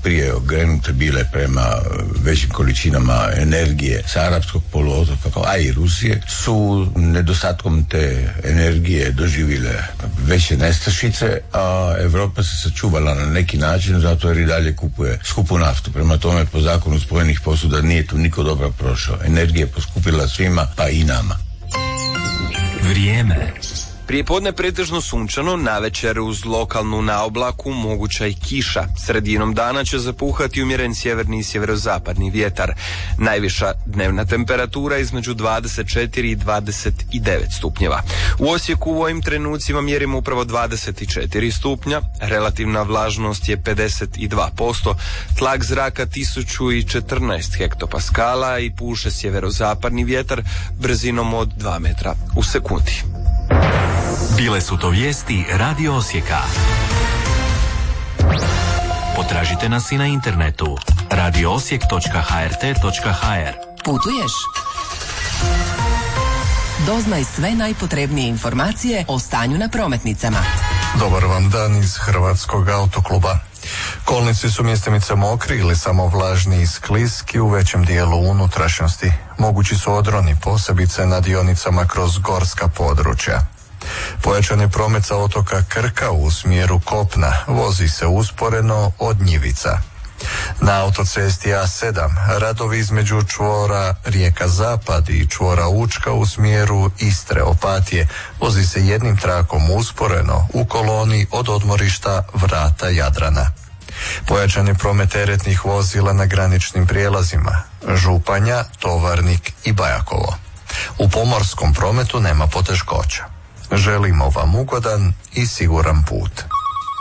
prije okrenute bile prema većim količinama energije sa arapskog poluotoka, a i Rusije, su nedostatkom te energije doživjele veće nestašice, a Europa se sačuvala na neki način zato jer i dalje kupuje skupu naftu. Prema tome, po zakonu spojenih posuda nije tu niko dobro prošao. Energija je poskupila svima, pa i nama. Vrijeme. Prije podne pretežno sunčano, navečer uz lokalnu naoblaku moguća i kiša. Sredinom dana će zapuhati umjeren sjeverni i sjeverozapadni vjetar. Najviša dnevna temperatura između 24 i 29 stupnjeva. U Osijeku u ovim trenucima mjerimo upravo 24 stupnja, relativna vlažnost je 52%, tlak zraka 1014 hektopaskala i puše sjeverozapadni vjetar brzinom od 2 metra u sekundi. Bile su to vijesti Radio Osijeka. Potražite nas i na internetu radioosijek.hrt.hr. Putuješ? Doznaj sve najpotrebnije informacije o stanju na prometnicama. Dobar vam dan iz Hrvatskog autokluba. Kolnici su mjestimice mokri ili samo vlažni i skliski u većem dijelu unutrašnjosti. Mogući su odroni, posebice na dionicama kroz gorska područja. Pojačan je promet sa otoka Krka u smjeru kopna, vozi se usporeno od Njivica. Na autocesti A7 radovi između čvora Rijeka Zapad i čvora Učka u smjeru Istre Opatije vozi se jednim trakom usporeno u koloni od odmorišta Vrata Jadrana. Pojačan je promet teretnih vozila na graničnim prijelazima Županja, Tovarnik i Bajakovo. U pomorskom prometu nema poteškoća. Želimo vam ugodan i siguran put.